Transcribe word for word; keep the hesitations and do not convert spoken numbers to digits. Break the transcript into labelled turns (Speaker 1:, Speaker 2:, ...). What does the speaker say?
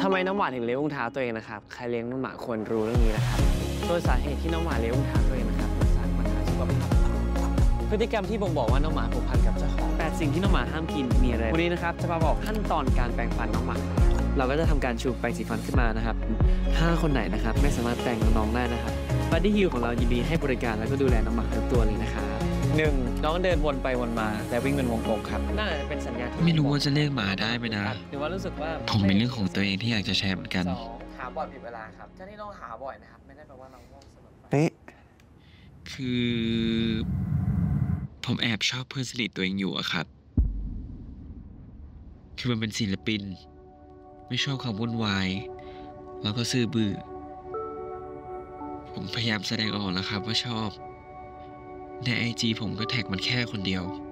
Speaker 1: ทำไมน้องหมาถึงเลี้ยงอุ้งเท้าตัวเองนะครับใครเลี้ยงน้องหมาควรรู้เรื่องนี้นะครับโดยสาเหตุที่น้องหมาเลี้ยงอุ้งเท้าตัวเองนะครับมาจากปัญหาสุขภาพพฤติกรรมที่บ่งบอกว่าน้องหมาผูกพันกับเจ้าของแปดสิ่งที่น้องหมาห้ามกินมีอะไรวันนี้นะครับจะมาบอกขั้นตอนการแปรงฟันน้องหมาเราก็จะทำการชูแปรงสีฟันขึ้นมานะครับถ้าคนไหนนะครับไม่สามารถแปรงน้องๆได้นะครับบัดดี้ฮิลของเรายินดีให้บริการแล้วก็ดูแลน้องหมาทุกตัวเลยนะครับหนึ่งน้องเดินวนไปวนมาและวิ่งเป็นวงกลมครับนั่นอาจจะเป็นสัญญาณที่
Speaker 2: ไม่รู้ว่าจะเรียกหมาได้ไหมนะ
Speaker 1: หรือว่ารู้สึกว่า
Speaker 2: ผมมีเรื่องของตัวเองที่อยากจะแชร์เหมือนกัน
Speaker 1: สองหาบ่อยผิดเวลาครับถ้าที่น้องหาบ่อยนะครับไม่ได้แปลว่าเราง่วงเสมอไป
Speaker 3: เป๊ะ
Speaker 2: คือผมแอบชอบเพื่อนสนิทตัวเองอยู่อะครับคือมันเป็นศิลปินไม่ชอบความวุ่นวายแล้วก็ซื่อบื้อผมพยายามแสดงออกแล้วครับว่าชอบในไอจีผมก็แท็กมันแค่คนเดียว